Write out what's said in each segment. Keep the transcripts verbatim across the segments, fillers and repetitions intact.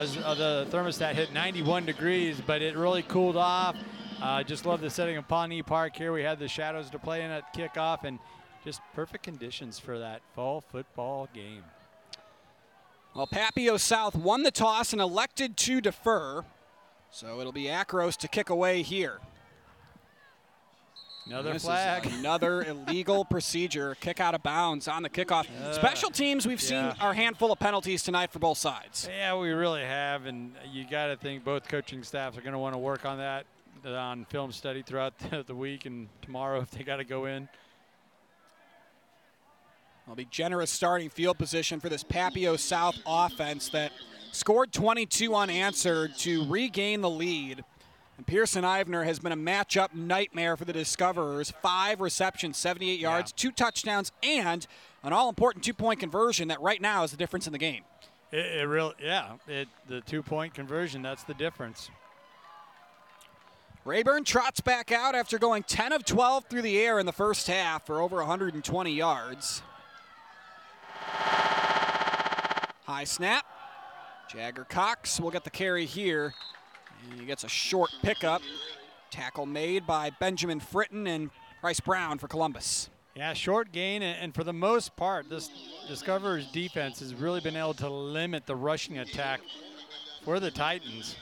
Uh, the thermostat hit ninety-one degrees, but it really cooled off. Uh, just love the setting of Pawnee Park here. We had the shadows to play in at kickoff, and just perfect conditions for that fall football game. Well, Papio South won the toss and elected to defer, so it'll be Akros to kick away here. Another this flag. Is another illegal procedure, kick out of bounds on the kickoff. Uh, Special teams, we've yeah. seen our handful of penalties tonight for both sides. Yeah, we really have, and you got to think both coaching staffs are going to want to work on that on film study throughout the, the week and tomorrow if they got to go in. It'll be generous starting field position for this Papio South offense that scored twenty-two unanswered to regain the lead. And Pearson Ivner has been a matchup nightmare for the Discoverers. Five receptions, seventy-eight yards, yeah. two touchdowns, and an all-important two-point conversion that right now is the difference in the game. It, it really, yeah, it, the two-point conversion, that's the difference. Rayburn trots back out after going ten of twelve through the air in the first half for over one hundred twenty yards. High snap. Jagger Cox will get the carry here. And he gets a short pickup. Tackle made by Benjamin Fritton and Bryce Brown for Columbus. Yeah, short gain, and for the most part, this Discoverers defense has really been able to limit the rushing attack for the Titans.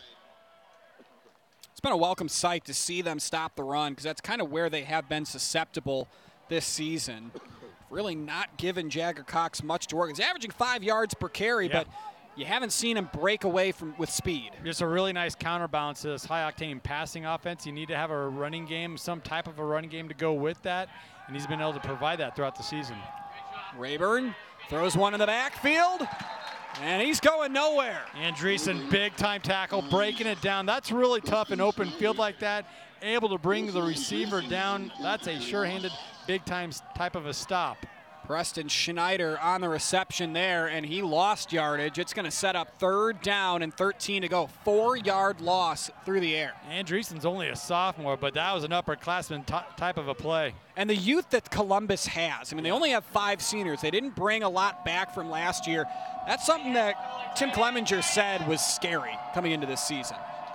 It's been a welcome sight to see them stop the run, because that's kind of where they have been susceptible this season. Really not given Jagger Cox much to work. He's averaging five yards per carry, yeah. but you haven't seen him break away from with speed. Just a really nice counterbalance to this high-octane passing offense. You need to have a running game, some type of a running game to go with that, and he's been able to provide that throughout the season. Rayburn throws one in the backfield, and he's going nowhere. Andreessen, big-time tackle, breaking it down. That's really tough in open field like that. Able to bring the receiver down. That's a sure-handed, big-time type of a stop. Preston Schneider on the reception there, and he lost yardage. It's going to set up third down and thirteen to go. Four-yard loss through the air. Andreessen's only a sophomore, but that was an upperclassman type of a play. And the youth that Columbus has, I mean, they only have five seniors. They didn't bring a lot back from last year. That's something that Tim Clemenger said was scary coming into this season.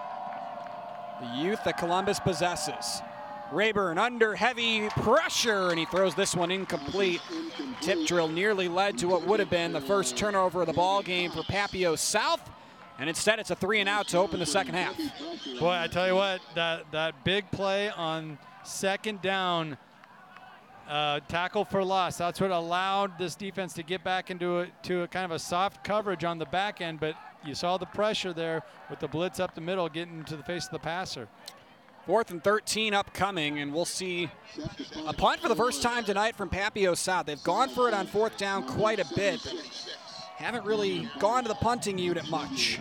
The youth that Columbus possesses. Rayburn under heavy pressure, and he throws this one incomplete. Tip drill nearly led to what would have been the first turnover of the ball game for Papio South, and instead it's a three and out to open the second half. Boy, I tell you what, that, that big play on second down, uh, tackle for loss, that's what allowed this defense to get back into a, to a kind of a soft coverage on the back end, but you saw the pressure there with the blitz up the middle getting into the face of the passer. Fourth and thirteen upcoming, and we'll see a punt for the first time tonight from Papio South. They've gone for it on fourth down quite a bit, but haven't really gone to the punting unit much.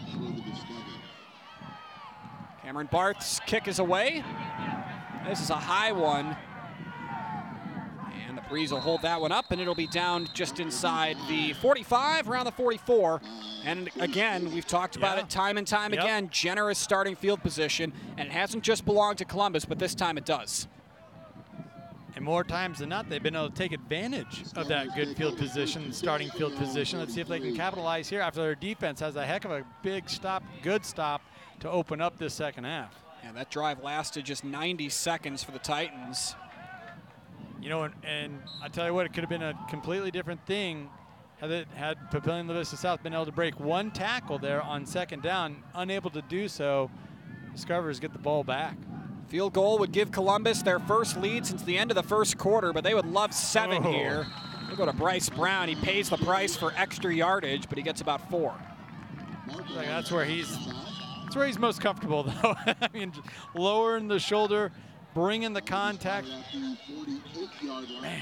Cameron Barth's kick is away. This is a high one. And the Breeze will hold that one up, and it'll be down just inside the forty-five, around the forty-four. And again, we've talked about yeah. it time and time yep. again, generous starting field position, and it hasn't just belonged to Columbus, but this time it does. And more times than not, they've been able to take advantage of that good field position, starting field position. Let's see if they can capitalize here after their defense has a heck of a big stop, good stop to open up this second half. Yeah, that drive lasted just ninety seconds for the Titans. You know, and, and I tell you what, it could have been a completely different thing had, it, had Papillion La Vista South been able to break one tackle there on second down. Unable to do so, Discoverers get the ball back. Field goal would give Columbus their first lead since the end of the first quarter, but they would love seven oh. here. They go to Bryce Brown. He pays the price for extra yardage, but he gets about four. Like that's where he's that's where he's most comfortable, though. I mean, lowering the shoulder, bringing the contact. Man.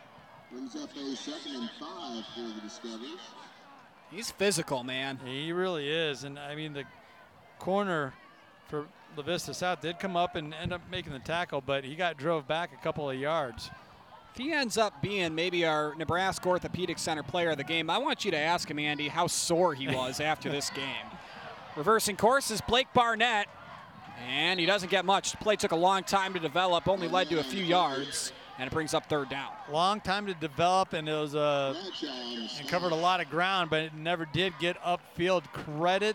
He's physical, man. He really is, and I mean the corner for La Vista South did come up and end up making the tackle, but he got drove back a couple of yards. If he ends up being maybe our Nebraska Orthopedic Center player of the game, I want you to ask him, Andy, how sore he was after this game. Reversing course is Blake Barnett, and he doesn't get much. The play took a long time to develop, only led to a few yards. And it brings up third down. Long time to develop, and it was uh, it covered a lot of ground, but it never did get upfield. Credit